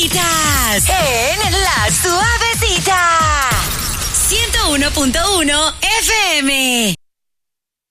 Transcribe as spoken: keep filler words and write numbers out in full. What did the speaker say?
Suavecitas. En La Suavecita. ciento uno punto uno F M.